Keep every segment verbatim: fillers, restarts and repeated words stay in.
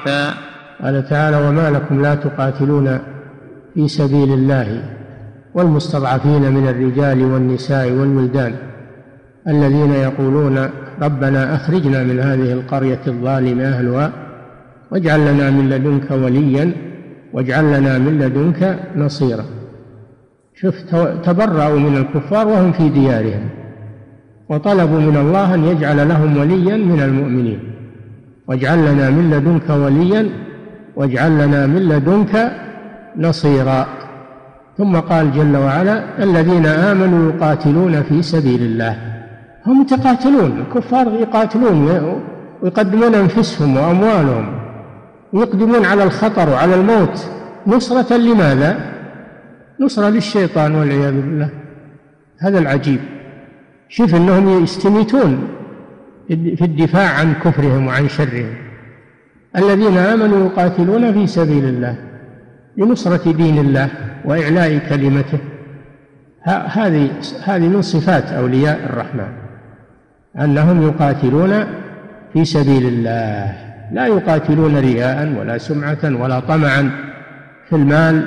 قال تعالى: وما لكم لا تقاتلون في سبيل الله والمستضعفين من الرجال والنساء والولدان الذين يقولون ربنا أخرجنا من هذه القرية الظالم أهلها واجعل لنا من لدنك وليا واجعل لنا من لدنك نصيرا. شوف، تبرأوا من الكفار وهم في ديارهم وطلبوا من الله أن يجعل لهم وليا من المؤمنين. واجعل لنا من لدنك وليا واجعل لنا من لدنك نصيرا. ثم قال جل وعلا: الذين آمنوا يقاتلون في سبيل الله. هم يتقاتلون، الكفار يقاتلون ويقدمون أنفسهم وأموالهم ويقدمون على الخطر وعلى الموت نصرة لماذا؟ نصرة للشيطان والعياذ بالله. هذا العجيب. شوف أنهم يستميتون في الدفاع عن كفرهم وعن شرهم. الذين آمنوا يقاتلون في سبيل الله لنصرة دين الله وإعلاء كلمته. هذه هذه من صفات أولياء الرحمن، أنهم يقاتلون في سبيل الله، لا يقاتلون رياء ولا سمعة ولا طمعا في المال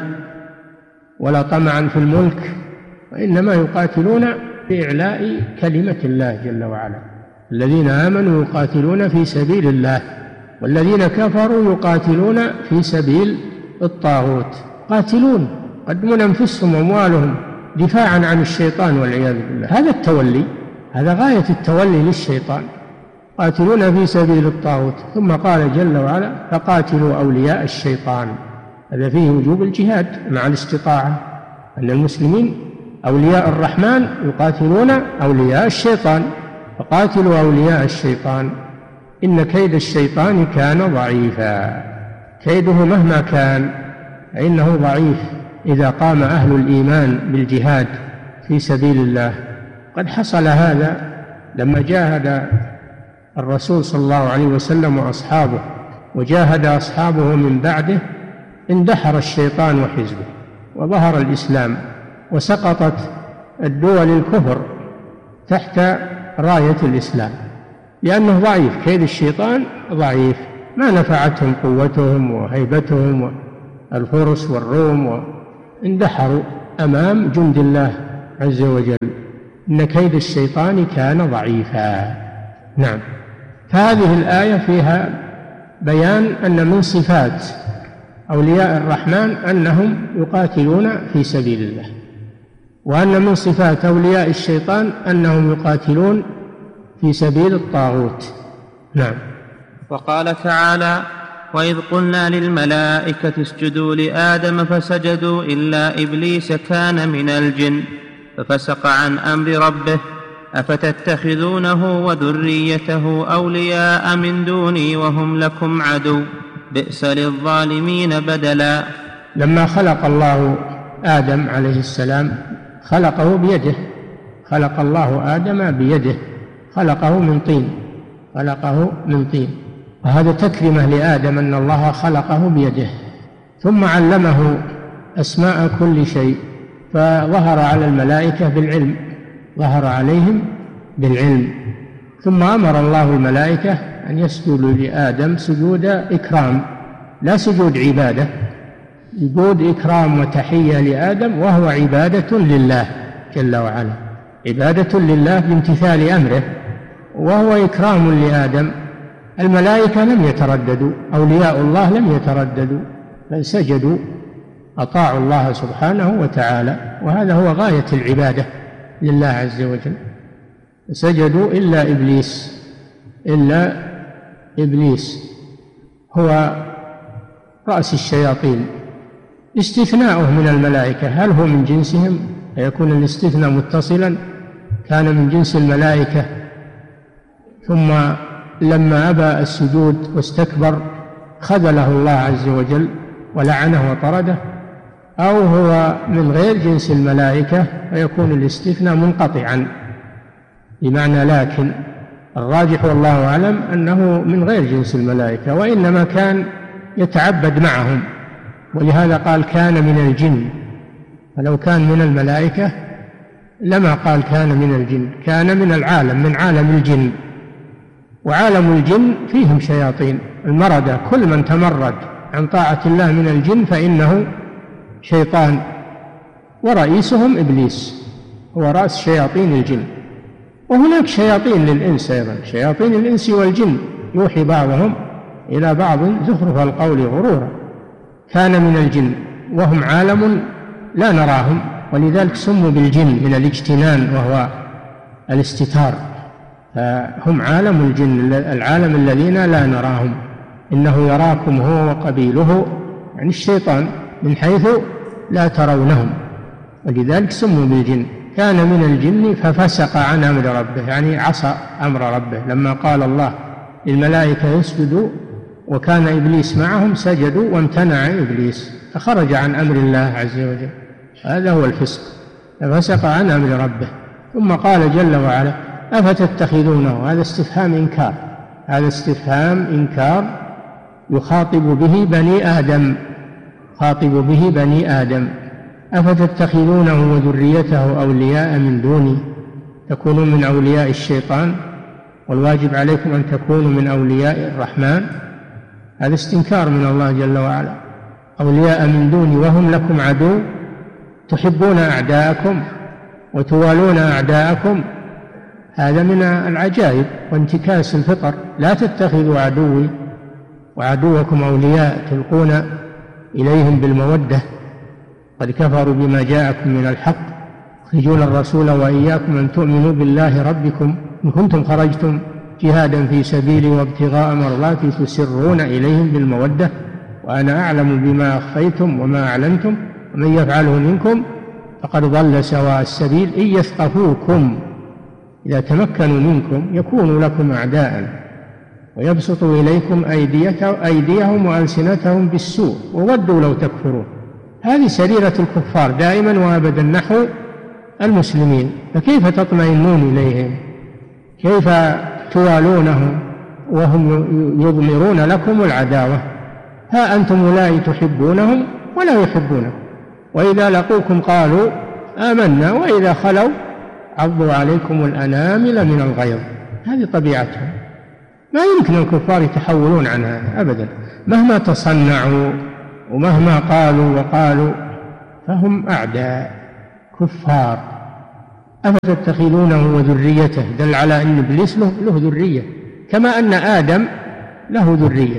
ولا طمعا في الملك، وإنما يقاتلون بإعلاء كلمة الله جل وعلا. الذين آمنوا يقاتلون في سبيل الله والذين كفروا يقاتلون في سبيل الطاغوت. قاتلون، يقدمون أنفسهم وأموالهم دفاعا عن الشيطان والعياذ بالله. هذا التولي، هذا غاية التولي للشيطان. قاتلون في سبيل الطاغوت. ثم قال جل وعلا: فقاتلوا أولياء الشيطان. هذا فيه وجوب الجهاد مع الاستطاعة، أن المسلمين أولياء الرحمن يقاتلون أولياء الشيطان. فقاتلوا أولياء الشيطان إن كيد الشيطان كان ضعيفا. كيده مهما كان فإنه ضعيف إذا قام أهل الإيمان بالجهاد في سبيل الله. قد حصل هذا لما جاهد الرسول صلى الله عليه وسلم وأصحابه وجاهد أصحابه من بعده، اندحر الشيطان وحزبه وظهر الإسلام وسقطت الدول الكفر تحت راية الإسلام، لأنه ضعيف. كيد الشيطان ضعيف، ما نفعتهم قوتهم وهيبتهم الفرس والروم، واندحروا أمام جند الله عز وجل. إن كيد الشيطان كان ضعيفا. نعم. فهذه الآية فيها بيان أن من صفات أولياء الرحمن أنهم يقاتلون في سبيل الله، وأن من صفات أولياء الشيطان أنهم يقاتلون في سبيل الطاغوت. نعم. وقال تعالى: وإذ قلنا للملائكة اسجدوا لآدم فسجدوا إلا إبليس كان من الجن ففسق عن أمر ربه أفتتخذونه وذريته أولياء من دوني وهم لكم عدو بئس للظالمين بدلا. لما خلق الله آدم عليه السلام خلقه بيده، خلق الله آدم بيده، خلقه من طين، خلقه من طين، وهذا تكرمة لآدم أن الله خلقه بيده. ثم علمه أسماء كل شيء، فظهر على الملائكة بالعلم، ظهر عليهم بالعلم. ثم أمر الله الملائكة أن يسجدوا لآدم سجود إكرام، لا سجود عبادة، سجود إكرام وتحية لآدم، وهو عبادة لله جل وعلا، عبادة لله بامتثال أمره، وهو إكرام لآدم. الملائكة لم يترددوا، أولياء الله لم يترددوا، بل سجدوا، أطاعوا الله سبحانه وتعالى، وهذا هو غاية العبادة لله عز وجل. سجدوا إلا إبليس، إلا إبليس هو رأس الشياطين. استثناؤه من الملائكة، هل هو من جنسهم؟ فيكون الاستثناء متصلا، كان من جنس الملائكة ثم لما أبى السجود واستكبر خذله الله عز وجل ولعنه وطرده، أو هو من غير جنس الملائكة فيكون الاستثناء منقطعا بمعنى لكن. الراجح والله أعلم أنه من غير جنس الملائكة، وإنما كان يتعبد معهم، ولهذا قال كان من الجن. فلو كان من الملائكة لما قال كان من الجن، كان من العالم، من عالم الجن. وعالم الجن فيهم شياطين المردة، كل من تمرد عن طاعة الله من الجن فإنه شيطان، ورئيسهم إبليس، هو رأس شياطين الجن. وهناك شياطين للإنس أيضا، شياطين الإنس والجن يوحي بعضهم إلى بعض زخرف القول غرورا، كان من الجن وهم عالم لا نراهم، ولذلك سموا بالجن من الاجتنان وهو الاستتار، فهم عالم الجن، العالم الذين لا نراهم، إنه يراكم هو وقبيله، يعني الشيطان، من حيث لا ترونهم، ولذلك سموا بالجن. كان من الجن ففسق عن أمر ربه، يعني عصى أمر ربه، لما قال الله للملائكة يسجدوا وكان إبليس معهم سجدوا وامتنع إبليس فخرج عن أمر الله عز وجل، هذا هو الفسق، ففسق عن أمر ربه. ثم قال جل وعلا أفتتخذونه، هذا استفهام إنكار، هذا استفهام إنكار يخاطب به بني آدم، خاطب به بني آدم. أفتتخذونه وذريته أولياء من دوني، تكونوا من أولياء الشيطان والواجب عليكم أن تكونوا من أولياء الرحمن، هذا استنكار من الله جل وعلا. أولياء من دوني وهم لكم عدو، تحبون أعداءكم وتوالون أعداءكم، هذا من العجائب وانتكاس الفطر. لا تتخذوا عدوي وعدوكم أولياء تلقون إليهم بالمودة، قد كفروا بما جاءكم من الحق يخرجون الرسول وإياكم أن تؤمنوا بالله ربكم إن كنتم خرجتم جهادا في سبيلي وابتغاء مرضاتي تسرون إليهم بالمودة وأنا أعلم بما أخفيتم وما أعلنتم ومن يفعله منكم فقد ضل سواء السبيل إن يثقفوكم إذا تمكنوا منكم يكونوا لكم أعداء ويبسطوا إليكم أيديهم وألسنتهم بالسوء وودوا لو تكفرون. هذه سريرة الكفار دائما وأبدا نحو المسلمين، فكيف تطمئنون إليهم؟ كيف توالونهم وهم يضمرون لكم العداوة؟ ها أنتم أولئك تحبونهم ولا يحبونكم، وإذا لقوكم قالوا آمنا وإذا خلوا عضوا عليكم الأنامل من الغيظ. هذه طبيعتهم، ما يمكن الكفار يتحولون عنها أبدا، مهما تصنعوا ومهما قالوا وقالوا فهم أعداء كفار. أفتتخذونه وذريته، دل على أن إبليس له, له ذرية كما أن آدم له ذرية.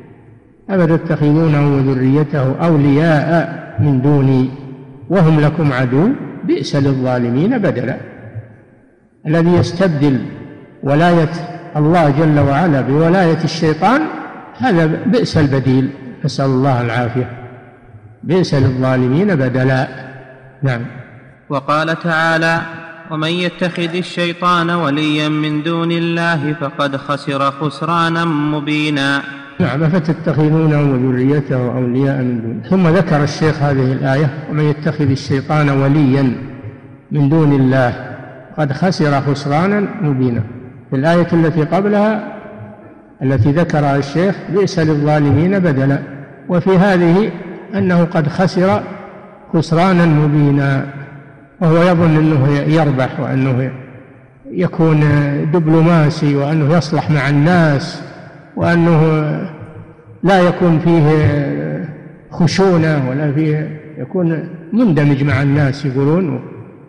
أفتتخذونه وذريته أولياء من دوني وهم لكم عدو بئس للظالمين بدلا. الذي يستبدل ولاية الله جل وعلا بولاية الشيطان هذا بئس البديل، نسأل الله العافية، بئس للظالمين بدلا. نعم. وقال تعالى ومن يتخذ الشيطان وليا من دون الله فقد خسر خسرانا مبينا. نعم. فتتخذونه وذريته أولياء من دون. ثم ذكر الشيخ هذه الآية ومن يتخذ الشيطان وليا من دون الله قد خسر خسرانا مبينا. في الآية التي قبلها التي ذكرها الشيخ بئس للظالمين بدلا، وفي هذه أنه قد خسر خسرانا مبينا، وهو يظن أنه يربح وأنه يكون دبلوماسي وأنه يصلح مع الناس وأنه لا يكون فيه خشونة ولا فيه، يكون مندمج مع الناس يقولون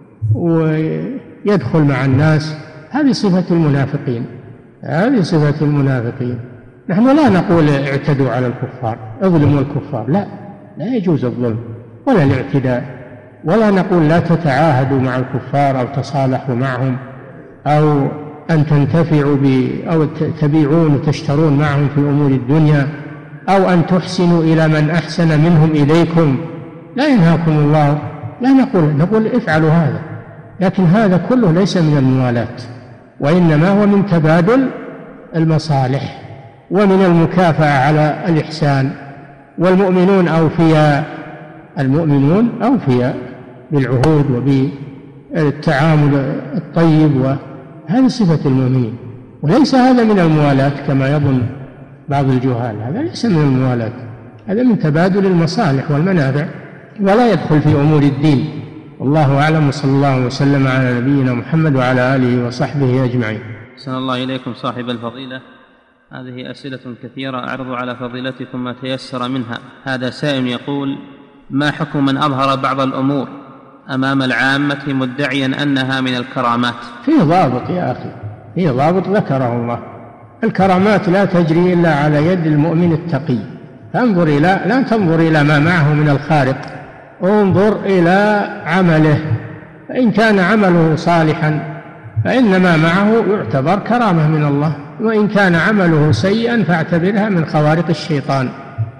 ويدخل مع الناس. هذه صفة المنافقين، هذه صفة المنافقين. نحن لا نقول اعتدوا على الكفار اظلموا الكفار، لا، لا يجوز الظلم ولا الاعتداء، ولا نقول لا تتعاهدوا مع الكفار أو تصالحوا معهم أو أن تنتفعوا ب أو تبيعون وتشترون معهم في أمور الدنيا أو أن تحسنوا إلى من أحسن منهم إليكم، لا ينهاكم الله، لا نقول نقول افعلوا هذا، لكن هذا كله ليس من الموالاة، وإنما هو من تبادل المصالح ومن المكافأة على الإحسان. والمؤمنون أوفياء، المؤمنون أوفياء بالعهود وبالتعامل الطيب، وهذه صفة المؤمنين، وليس هذا من الموالاة كما يظن بعض الجهال، هذا ليس من الموالاة، هذا من تبادل المصالح والمنافع ولا يدخل في أمور الدين. والله أعلم، وصلى الله وسلم على نبينا محمد وعلى آله وصحبه أجمعين. أحسن الله إليكم صاحب الفضيلة، هذه أسئلة كثيرة أعرض على فضيلتكم ما تيسر منها. هذا سائل يقول: ما حكم من أظهر بعض الأمور أمام العامة مدعيا أنها من الكرامات؟ فيه ضابط يا أخي، فيه ضابط ذكره الله. الكرامات لا تجري إلا على يد المؤمن التقي، فانظر إلى لا تنظر إلى ما معه من الخارق، انظر إلى عمله، فإن كان عمله صالحا فإن ما معه يعتبر كرامة من الله، وإن كان عمله سيئا فاعتبرها من خوارق الشيطان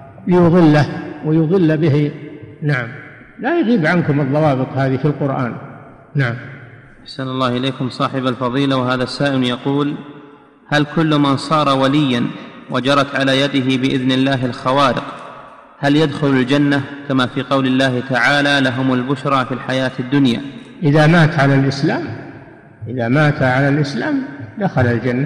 ليضله ويضل به. نعم، لا يغيب عنكم الضوابط هذه في القرآن. نعم. أحسن الله إليكم صاحب الفضيلة، وهذا السائل يقول: هل كل من صار وليا وجرت على يده بإذن الله الخوارق هل يدخل الجنة كما في قول الله تعالى: لهم البشرى في الحياة الدنيا؟ إذا مات على الإسلام إذا مات على الإسلام دخل الجنة.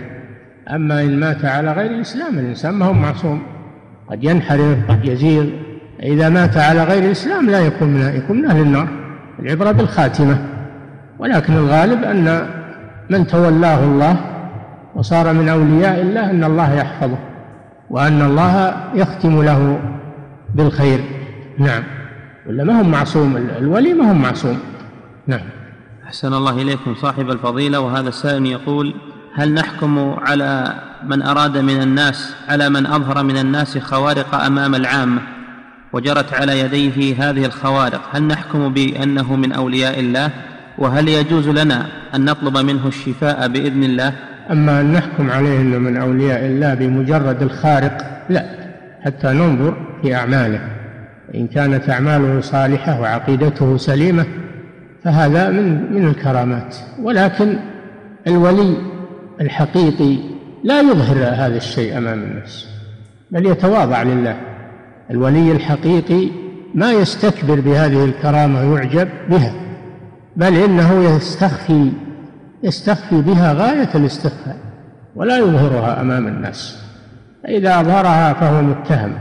أما إن مات على غير الإسلام الإنسان ما هو معصوم، قد ينحرف قد يزيغ. إذا مات على غير الإسلام لا يكون من يكون من أهل النار. العبرة بالخاتمة، ولكن الغالب أن من تولاه الله وصار من أولياء الله أن الله يحفظه وأن الله يختم له بالخير. نعم، ولا ما هم معصوم، الولي ما هم معصوم. نعم. أحسن الله إليكم صاحب الفضيلة، وهذا السائل يقول: هل نحكم على من أراد من الناس على من أظهر من الناس خوارق أمام العامة وجرت على يديه هذه الخوارق، هل نحكم بأنه من أولياء الله؟ وهل يجوز لنا أن نطلب منه الشفاء بإذن الله؟ أما أن نحكم عليه أنه من أولياء الله بمجرد الخارق لا، حتى ننظر في أعماله. إن كانت أعماله صالحة وعقيدته سليمة فهذا من من الكرامات. ولكن الولي الحقيقي لا يظهر هذا الشيء أمام الناس، بل يتواضع لله. الولي الحقيقي ما يستكبر بهذه الكرامة ويعجب بها، بل إنه يستخفي يستخفي بها غاية الاستخفاء ولا يظهرها أمام الناس. فإذا أظهرها فهو متهم،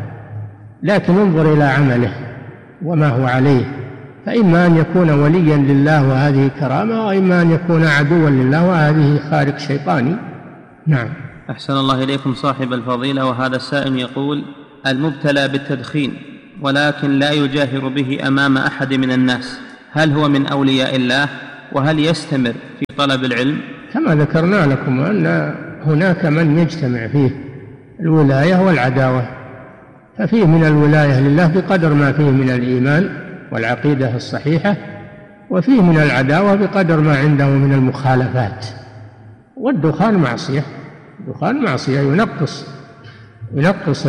لكن انظر إلى عمله وما هو عليه، فإما أن يكون وليا لله وهذه كرامة، وإما أن يكون عدوا لله وهذه خارق شيطاني. نعم. أحسن الله إليكم صاحب الفضيلة، وهذا السائل يقول: المبتلى بالتدخين ولكن لا يجاهر به أمام أحد من الناس هل هو من أولياء الله؟ وهل يستمر في طلب العلم؟ كما ذكرنا لكم أن هناك من يجتمع فيه الولاية والعداوة، ففيه من الولاية لله بقدر ما فيه من الإيمان والعقيدة الصحيحة، وفيه من العداوة بقدر ما عنده من المخالفات. والدخان معصية، الدخان معصية ينقص ينقص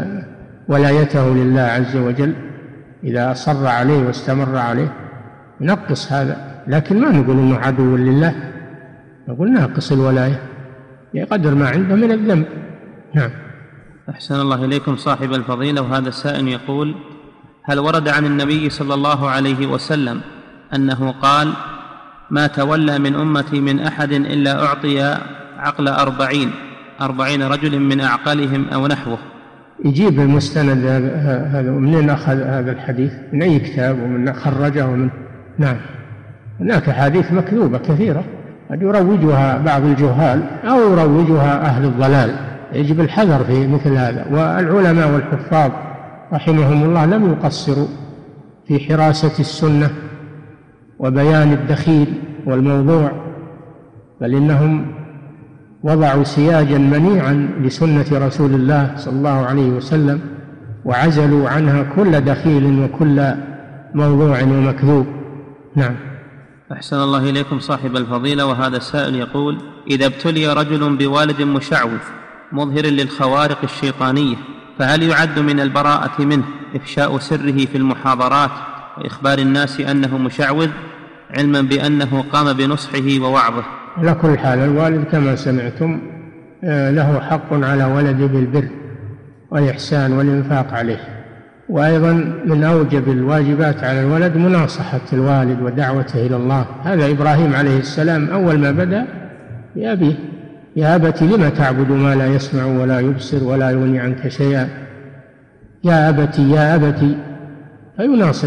ولايته لله عز وجل إذا أصر عليه واستمر عليه، ينقص هذا. لكن ما نقول إنه عدو لله، نقول ناقص الولاية بقدر ما عنده من الذنب. نعم. أحسن الله إليكم صاحب الفضيلة، وهذا السائل يقول: هل ورد عن النبي صلى الله عليه وسلم أنه قال: ما تولى من أمتي من أحد إلا أعطي عقل أربعين أربعين رجل من أعقالهم أو نحوه؟ يجيب المستند هذا ومن أخذ هذا الحديث، من أي كتاب ومن خرجه ومن. نعم، هناك حديث مكذوبة كثيرة قد يروجها بعض الجهال أو يروجها أهل الضلال، يجب الحذر في مثل هذا. والعلماء والحفاظ رحمهم الله لم يقصروا في حراسة السنة وبيان الدخيل والموضوع، بل إنهم وضعوا سياجا منيعا لسنة رسول الله صلى الله عليه وسلم، وعزلوا عنها كل دخيل وكل موضوع ومكذوب. نعم. أحسن الله إليكم صاحب الفضيلة، وهذا السائل يقول: إذا ابتلي رجل بوالد مشعوذ مظهر للخوارق الشيطانية فهل يعد من البراءة منه إفشاء سره في المحاضرات وإخبار الناس أنه مشعوذ، علما بأنه قام بنصحه ووعظه؟ على كل حال الوالد كما سمعتم له حق على ولده بالبر والإحسان والإنفاق عليه، وأيضا من أوجب الواجبات على الولد مناصحة الوالد ودعوته إلى الله. هذا إبراهيم عليه السلام أول ما بدأ بأبيه: يا أبت لم تعبد ما لا يسمع ولا يبصر ولا يغني عنك شيئا، يا أبت يا أبت، فيناصح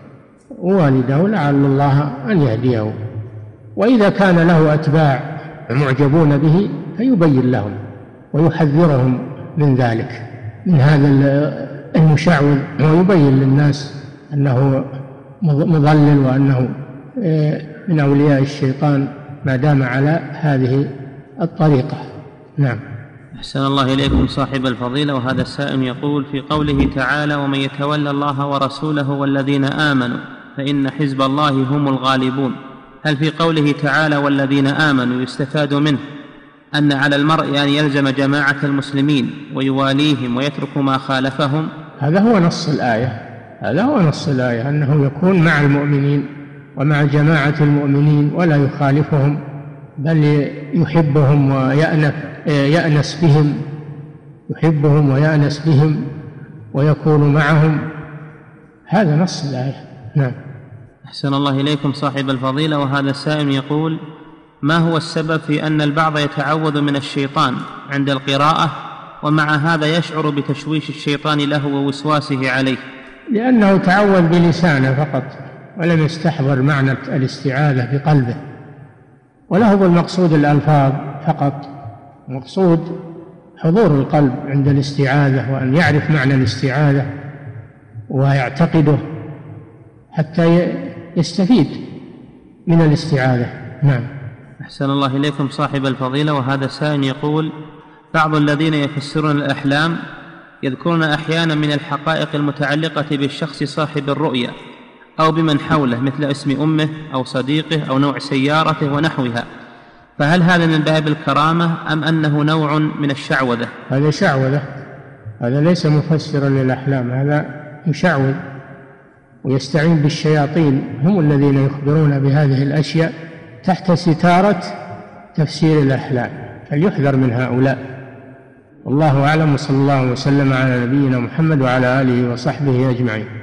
والده لعل الله أن يهديه. وإذا كان له أتباع معجبون به فيبين لهم ويحذرهم من ذلك، من هذا المشعوذ، ويبين للناس أنه مضلل وأنه من أولياء الشيطان ما دام على هذه الطريقة. نعم. أحسن الله إليكم صاحب الفضيلة. وهذا السائل يقول: في قوله تعالى: ومن يتولى الله ورسوله والذين آمنوا فإن حزب الله هم الغالبون، هل في قوله تعالى والذين آمنوا يستفاد منه أن على المرء أن يلزم جماعة المسلمين ويواليهم ويترك ما خالفهم؟ هذا هو نص الآية، هذا هو نص الآية، أنه يكون مع المؤمنين ومع جماعة المؤمنين ولا يخالفهم، بل يحبهم ويأنف يأنس بهم، يحبهم ويأنس بهم ويكون معهم، هذا نص الآية. نعم. أحسن الله إليكم صاحب الفضيلة. وهذا السائل يقول: ما هو السبب في أن البعض يتعوذ من الشيطان عند القراءة ومع هذا يشعر بتشويش الشيطان له ووسواسه عليه؟ لأنه تعوذ بلسانه فقط ولم يستحضر معنى الاستعاذة بقلبه، وله المقصود الألفاظ فقط، المقصود حضور القلب عند الاستعاذة، وأن يعرف معنى الاستعاذة ويعتقده حتى يستفيد من الاستعاذة. نعم. أحسن الله إليكم صاحب الفضيلة. وهذا سائل يقول: بعض الذين يفسرون الأحلام يذكرون أحيانا من الحقائق المتعلقة بالشخص صاحب الرؤيا أو بمن حوله مثل اسم أمه أو صديقه أو نوع سيارته ونحوها، فهل هذا من باب الكرامة أم أنه نوع من الشعوذة؟ هذا شعوذة، هذا ليس مفسرا للأحلام، هذا مشعوذ ويستعين بالشياطين، هم الذين يخبرون بهذه الأشياء تحت ستارة تفسير الأحلام، فليحذر من هؤلاء. والله أعلم، وصلى الله وسلم على نبينا محمد وعلى آله وصحبه أجمعين.